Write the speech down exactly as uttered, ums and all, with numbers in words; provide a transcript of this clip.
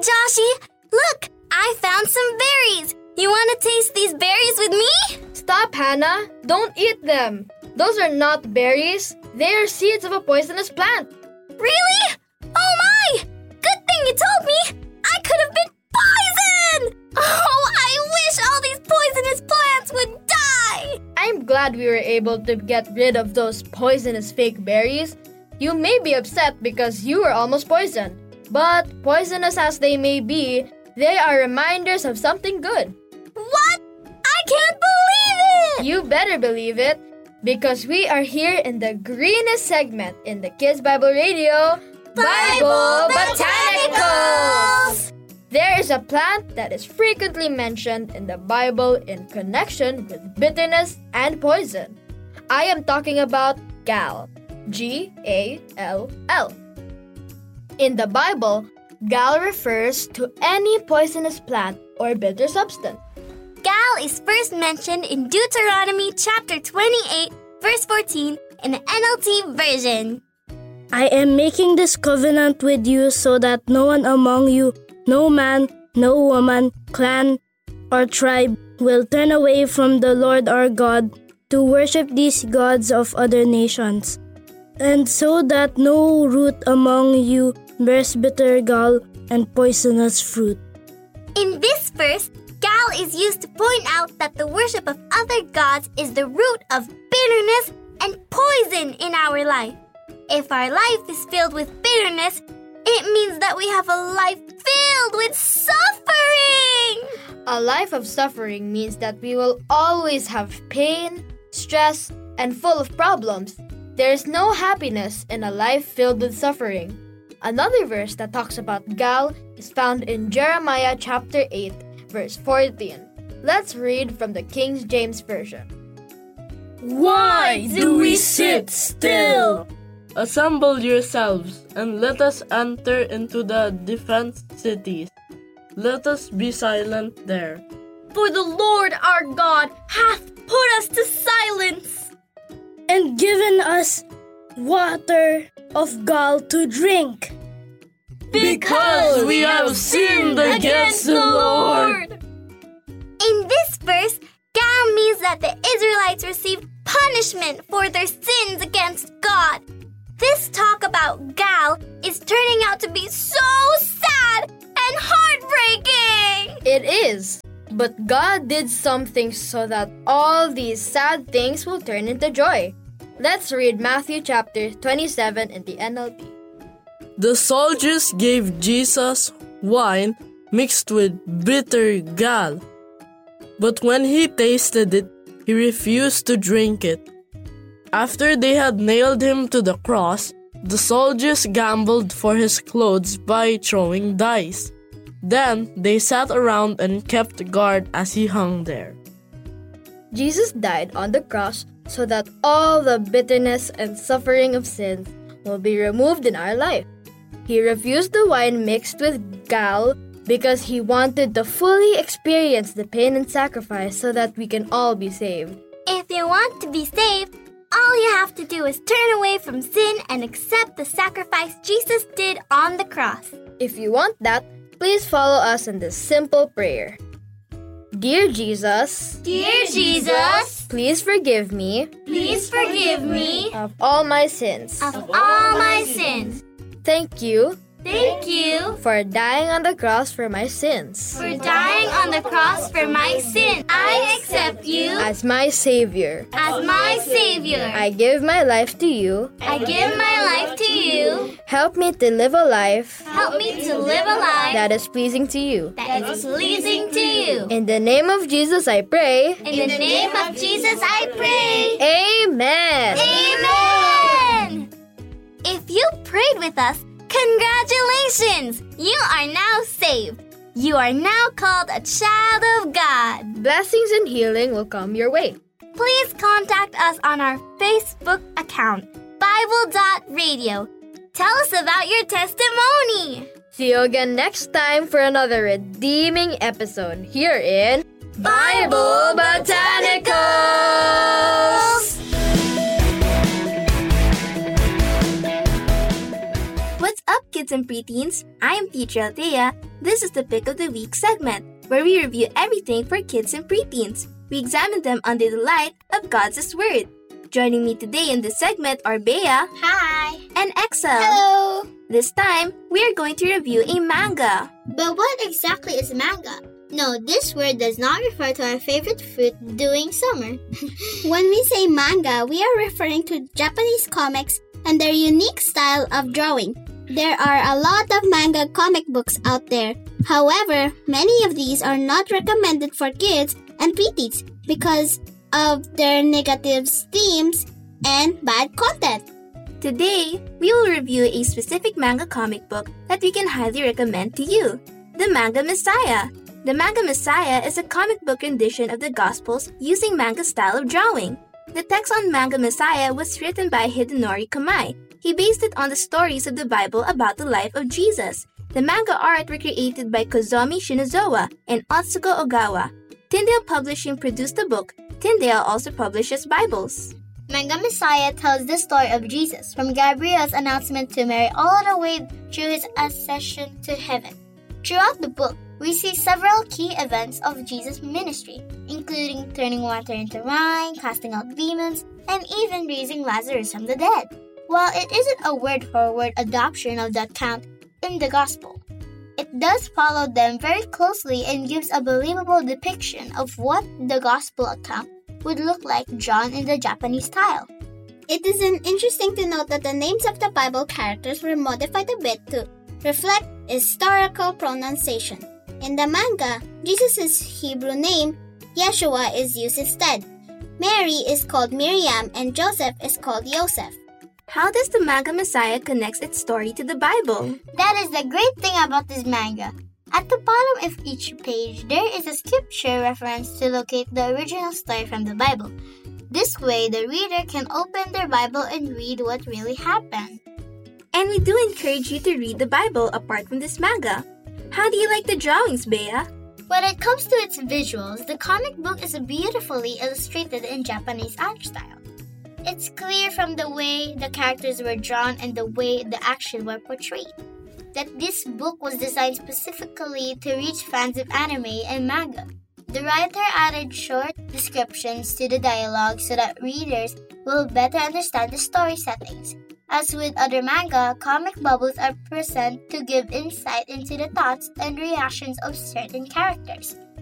Joshy! Look! I found some berries! You want to taste these berries with me? Stop, Hannah! Don't eat them! Those are not berries. They are seeds of a poisonous plant. Really? Oh my! Good thing you told me! I could have been poisoned! Oh, I wish all these poisonous plants would die! I'm glad we were able to get rid of those poisonous fake berries. You may be upset because you were almost poisoned. But poisonous as they may be, they are reminders of something good. What? I can't believe it! You better believe it, because we are here in the greenest segment in the Kids Bible Radio, Bible Botanicals! There is a plant that is frequently mentioned in the Bible in connection with bitterness and poison. I am talking about gall, G A L L. In the Bible, gall refers to any poisonous plant or bitter substance. Gall is first mentioned in Deuteronomy chapter twenty-eight, verse fourteen in the N L T version. I am making this covenant with you so that no one among you, no man, no woman, clan, or tribe will turn away from the Lord our God to worship these gods of other nations, and so that no root among you bears bitter gall and poisonous fruit. In this verse, gall is used to point out that the worship of other gods is the root of bitterness and poison in our life. If our life is filled with bitterness, it means that we have a life filled with suffering. A life of suffering means that we will always have pain, stress, and full of problems. There is no happiness in a life filled with suffering. Another verse that talks about gall is found in Jeremiah chapter eight, verse fourteen. Let's read from the King James Version. Why do we sit still? Assemble yourselves, and let us enter into the defense cities. Let us be silent there. For the Lord our God hath put us to silence, and given us water of gall to drink. Because we have sinned against the Lord. In this verse, gall means that the Israelites received punishment for their sins against God. This talk about gall is turning out to be so sad and heartbreaking. It is. But God did something so that all these sad things will turn into joy. Let's read Matthew chapter twenty-seven in the N L T. The soldiers gave Jesus wine mixed with bitter gall. But when he tasted it, he refused to drink it. After they had nailed him to the cross, the soldiers gambled for his clothes by throwing dice. Then they sat around and kept guard as he hung there. Jesus died on the cross so that all the bitterness and suffering of sins will be removed in our life. He refused the wine mixed with gall because he wanted to fully experience the pain and sacrifice so that we can all be saved. If you want to be saved, all you have to do is turn away from sin and accept the sacrifice Jesus did on the cross. If you want that, please follow us in this simple prayer. Dear Jesus, Dear Jesus, please forgive me please forgive me of all my sins. of all my sins. Thank you Thank you for dying on the cross for my sins. for dying on the cross for my sin. I accept you As my Savior, as my Savior. I give my life to you. I give my life to you. Help me to live a life Help me to live a life that is pleasing to you. that is pleasing to you. In the name of Jesus, I pray. In the name of Jesus, I pray. Amen. Amen! If you prayed with us, congratulations! You are now saved. You are now called a child of God. Blessings and healing will come your way. Please contact us on our Facebook account, Bible dot radio. Tell us about your testimony. See you again next time for another redeeming episode here in Bible Botanicals! What's up, kids? kids and preteens. I am Teacher Althea. This is the Pick of the Week segment, where we review everything for kids and preteens. We examine them under the light of God's Word. Joining me today in this segment are Bea. Hi. And Excel. Hello. This time, we are going to review a manga. But what exactly is manga? No, this word does not refer to our favorite fruit during summer. When we say manga, we are referring to Japanese comics and their unique style of drawing. There are a lot of manga comic books out there. However, many of these are not recommended for kids and preteens because of their negative themes and bad content. Today, we will review a specific manga comic book that we can highly recommend to you, The Manga Messiah. The Manga Messiah is a comic book rendition of the Gospels using manga style of drawing. The text on Manga Messiah was written by Hidenori Kamai. He based it on the stories of the Bible about the life of Jesus. The manga art were created by Kozomi Shinazawa and Otsuko Ogawa. Tyndale Publishing produced the book. Tyndale also publishes Bibles. Manga Messiah tells the story of Jesus from Gabriel's announcement to Mary all the way through his ascension to heaven. Throughout the book, we see several key events of Jesus' ministry, including turning water into wine, casting out demons, and even raising Lazarus from the dead. While it isn't a word-for-word adoption of the account in the Gospel, it does follow them very closely and gives a believable depiction of what the Gospel account would look like drawn in the Japanese style. It is an interesting to note that the names of the Bible characters were modified a bit to reflect historical pronunciation. In the manga, Jesus' Hebrew name, Yeshua, is used instead. Mary is called Miriam and Joseph is called Yosef. How does the Manga Messiah connect its story to the Bible? That is the great thing about this manga. At the bottom of each page, there is a scripture reference to locate the original story from the Bible. This way, the reader can open their Bible and read what really happened. And we do encourage you to read the Bible apart from this manga. How do you like the drawings, Bea? When it comes to its visuals, the comic book is beautifully illustrated in Japanese art style. It's clear from the way the characters were drawn and the way the action were portrayed that this book was designed specifically to reach fans of anime and manga. The writer added short descriptions to the dialogue so that readers will better understand the story settings. As with other manga, comic bubbles are present to give insight into the thoughts and reactions of certain characters.